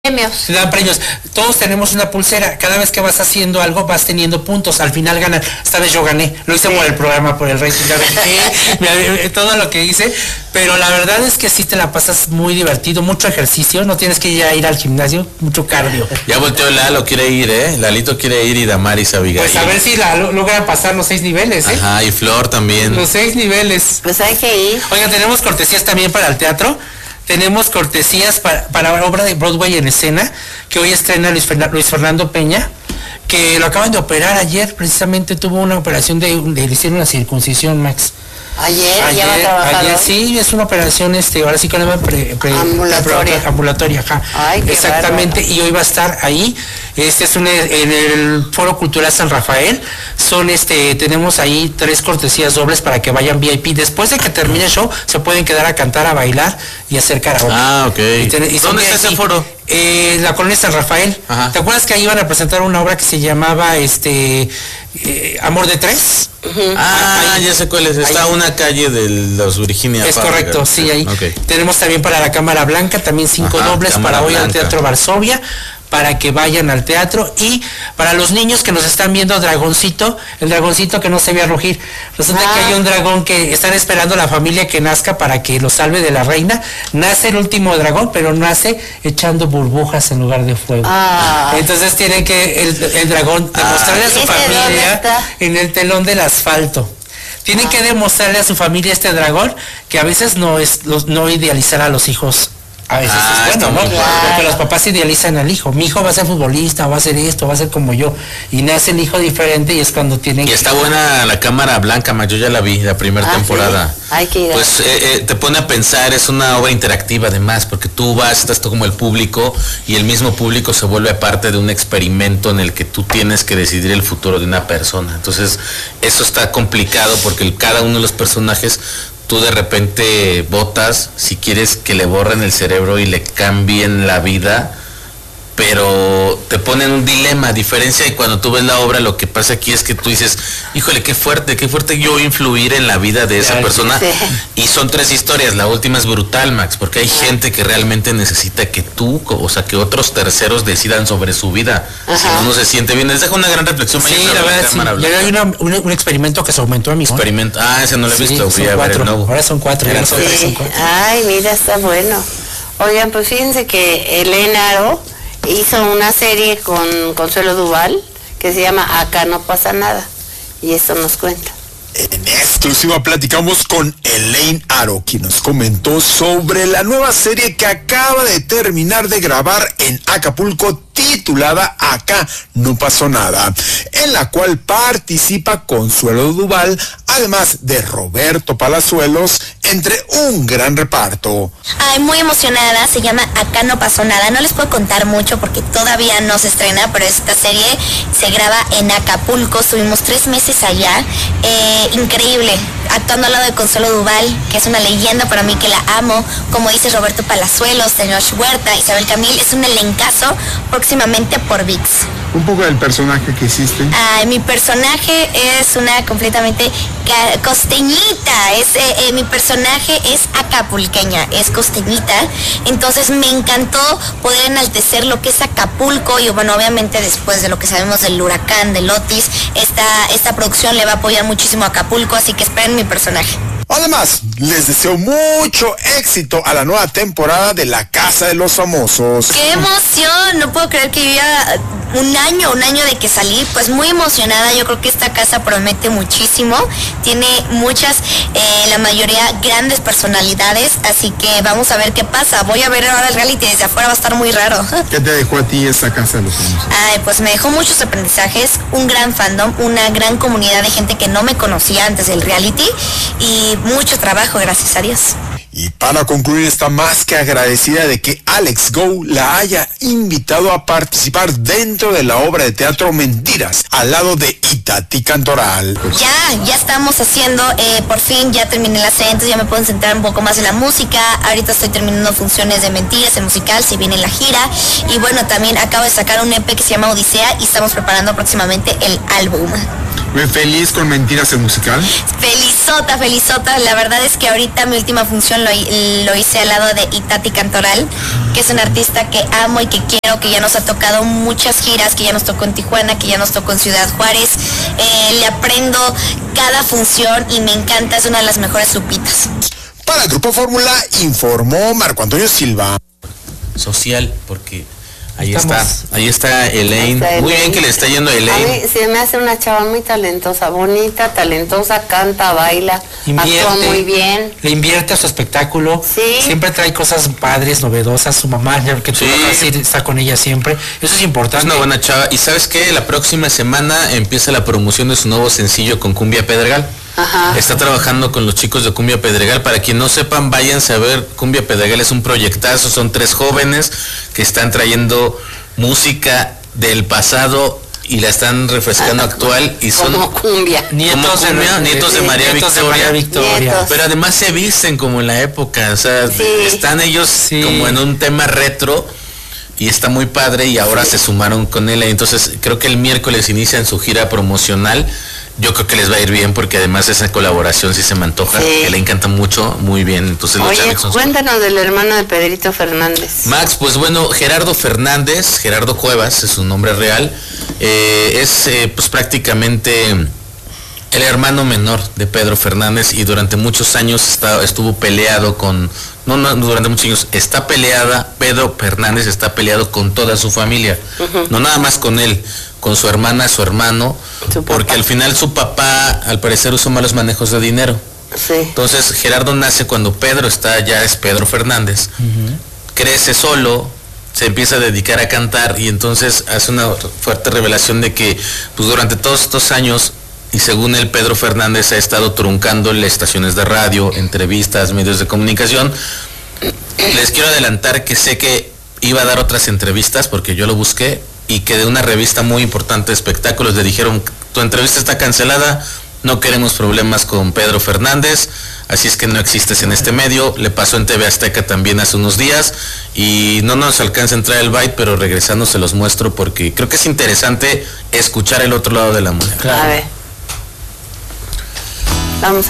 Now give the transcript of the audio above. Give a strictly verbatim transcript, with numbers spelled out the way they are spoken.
Premios. Te dan premios. Todos tenemos una pulsera. Cada vez que vas haciendo algo vas teniendo puntos. Al final ganan. Esta vez yo gané. Lo hice sí. por el programa, por el rating. Todo lo que hice. Pero la verdad es que sí te la pasas muy divertido. Mucho ejercicio. No tienes que ya ir al gimnasio. Mucho cardio. Ya volteó Lalo, quiere ir, ¿eh? Lalito quiere ir y Damaris Abigail. Pues a ver si la logran pasar los seis niveles, ¿eh? Ajá, y Flor también. Los seis niveles. Pues hay que ir. Oiga, tenemos cortesías también para el teatro. Tenemos cortesías para, para obra de Broadway en escena, que hoy estrena Luis, Fernan, Luis Fernando Peña, que lo acaban de operar ayer, precisamente tuvo una operación de, de le hicieron una circuncisión, Max. Ayer, ayer ya va a trabajar. Ayer sí, es una operación, este, ahora sí que le pre, pre, ambulatoria. Pre, ambulatoria, ajá. Ay, exactamente, bárbaro. Y hoy va a estar ahí. Este es un, en el Foro Cultural San Rafael. Son este, tenemos ahí tres cortesías dobles para que vayan V I P. Después de que termine el show, se pueden quedar a cantar, a bailar y hacer karaoke. Ah, ok. Y ten, y ¿Dónde está ese foro? Eh, la colonia San Rafael. Ajá. ¿Te acuerdas que ahí iban a presentar una obra que se llamaba este eh, Amor de Tres? Uh-huh. Ah, ahí, ya sé cuál es. Está ahí. Una calle de los Virginia. Es Park, correcto, sí, ahí. Okay. Tenemos también para la Cámara Blanca, también cinco Ajá, dobles Cámara para hoy Blanca. Al Teatro Varsovia, para que vayan al teatro. Y para los niños que nos están viendo, Dragoncito, el dragoncito que no se ve a rugir. Resulta ah. que hay un dragón que están esperando a la familia que nazca para que lo salve de la reina. Nace el último dragón, pero nace echando burbujas en lugar de fuego. Ah. Entonces tiene que el, el dragón demostrarle ah. a su familia en el telón del asfalto. Tienen ah. que demostrarle a su familia este dragón que a veces no es no idealizar a los hijos. A veces ah, es bueno, ¿no? Claro. Porque los papás idealizan al hijo. Mi hijo va a ser futbolista, va a ser esto, va a ser como yo. Y nace el hijo diferente y es cuando tienen... Y está buena la Cámara Blanca, yo ya la vi, la primera ah, temporada. Sí. Hay que ir. Pues eh, eh, te pone a pensar, es una obra interactiva además, porque tú vas, estás tú como el público, y el mismo público se vuelve parte de un experimento en el que tú tienes que decidir el futuro de una persona. Entonces, eso está complicado porque el, cada uno de los personajes... tú de repente votas si quieres que le borren el cerebro y le cambien la vida, pero te ponen un dilema, a diferencia de cuando tú ves la obra, lo que pasa aquí es que tú dices, híjole, qué fuerte, qué fuerte yo influir en la vida de esa persona, sí. Y son tres historias, la última es brutal, Max, porque hay sí. gente que realmente necesita que tú, o sea, que otros terceros decidan sobre su vida, Ajá. si uno se siente bien, les deja una gran reflexión. Sí, la verdad, sí. Ya hay una, un, un experimento que se aumentó a mi experimento, ah, ese no lo he visto, sí, son cuatro. No. Ahora son cuatro, sí. son, son cuatro. Ay, mira, está bueno. Oigan, pues fíjense que Elena Aro hizo una serie con Consuelo Duval que se llama Acá no pasa nada, y esto nos cuenta. En exclusiva platicamos con Elaine Aro, quien nos comentó sobre la nueva serie que acaba de terminar de grabar en Acapulco, titulada Acá no pasó nada, en la cual participa Consuelo Duval, además de Roberto Palazuelos, entre un gran reparto. Ay, muy emocionada, se llama Acá no pasó nada. No les puedo contar mucho porque todavía no se estrena, pero esta serie se graba en Acapulco. Estuvimos tres meses allá, eh, increíble, actuando al lado de Consuelo Duval, que es una leyenda para mí, que la amo, como dice Roberto Palazuelos, Tenoch Huerta, Isabel Camil, es un elencazo, próximamente por V I X. Un poco del personaje que hiciste. Ay, mi personaje es una completamente costeñita, es, eh, eh, mi personaje es acapulqueña, es costeñita, entonces me encantó poder enaltecer lo que es Acapulco, y bueno, obviamente después de lo que sabemos del huracán, del Otis, esta, esta producción le va a apoyar muchísimo a Acapulco, así que esperen mi personaje. Además, les deseo mucho éxito a la nueva temporada de La Casa de los Famosos. ¡Qué emoción! No puedo creer que ya un año, un año de que salí, pues muy emocionada. Yo creo que esta casa promete muchísimo. Tiene muchas, eh, la mayoría grandes personalidades, así que vamos a ver qué pasa. Voy a ver ahora el reality desde afuera, va a estar muy raro. ¿Qué te dejó a ti esta Casa de los Famosos? Ay, pues me dejó muchos aprendizajes, un gran fandom, una gran comunidad de gente que no me conocía antes del reality, y mucho trabajo, gracias a Dios. Y para concluir, está más que agradecida de que Alex Go la haya invitado a participar dentro de la obra de teatro Mentiras, al lado de Itatí Cantoral. Ya, ya estamos haciendo, eh, por fin ya terminé las entonces ya me puedo centrar un poco más en la música. Ahorita estoy terminando funciones de Mentiras, el musical, se viene la gira. Y bueno, también acabo de sacar un E P que se llama Odisea y estamos preparando próximamente el álbum. ¿Feliz con Mentiras el musical? Felizota, felizota. La verdad es que ahorita mi última función lo, lo hice al lado de Itati Cantoral, que es un artista que amo y que quiero, que ya nos ha tocado muchas giras, que ya nos tocó en Tijuana, que ya nos tocó en Ciudad Juárez. Eh, le aprendo cada función y me encanta, es una de las mejores Lupitas. Para el Grupo Fórmula informó Marco Antonio Silva. Social, porque ahí Estamos. está, ahí está Elaine. Está Muy Elaine. bien que le está yendo a A Elaine. mí se me hace una chava muy talentosa, bonita, talentosa, canta, baila, Invierte, actúa muy bien. le invierte a su espectáculo, Sí. siempre trae cosas padres, novedosas, su mamá, ya que tú Sí. vas a decir, está con ella siempre, eso es importante. Es una buena chava. Y ¿sabes qué? La próxima semana empieza la promoción de su nuevo sencillo con Cumbia Pedregal. Ajá. Está trabajando con los chicos de Cumbia Pedregal. Para quien no sepan, váyanse a ver. Cumbia Pedregal es un proyectazo. Son tres jóvenes que están trayendo música del pasado y la están refrescando actual. Y son Como cumbia. Nietos, como cumbia, de, nietos de María nietos de Victoria. María Victoria. Nietos. Pero además se visten como en la época. O sea, Sí. están ellos Sí. como en un tema retro. Y está muy padre y ahora se sumaron con él. Entonces creo que el miércoles inician su gira promocional. Yo creo que les va a ir bien porque además esa colaboración sí se me antoja, Sí. que le encanta mucho, muy bien. Entonces los Oye, Chamex son- cuéntanos del hermano de Pedrito Fernández. Max, pues bueno, Gerardo Fernández, Gerardo Cuevas es su nombre real, eh, es eh, pues prácticamente el hermano menor de Pedro Fernández y durante muchos años está, estuvo peleado con, no, no, durante muchos años, está peleada, Pedro Fernández está peleado con toda su familia, no nada más con él, con su hermana, su hermano, Su porque papá. al final su papá al parecer usó malos manejos de dinero. Sí. Entonces Gerardo nace cuando Pedro está, ya es Pedro Fernández, crece solo, se empieza a dedicar a cantar y entonces hace una fuerte revelación de que pues durante todos estos años, y según él, Pedro Fernández ha estado truncándole estaciones de radio, entrevistas, medios de comunicación. Les quiero adelantar que sé que iba a dar otras entrevistas porque yo lo busqué y que de una revista muy importante de espectáculos le dijeron, tu entrevista está cancelada, no queremos problemas con Pedro Fernández, así es que no existes en este medio. Le pasó en T V Azteca también hace unos días y no nos alcanza a entrar el byte, pero regresando se los muestro porque creo que es interesante escuchar el otro lado de la moneda. A ver. Vamos a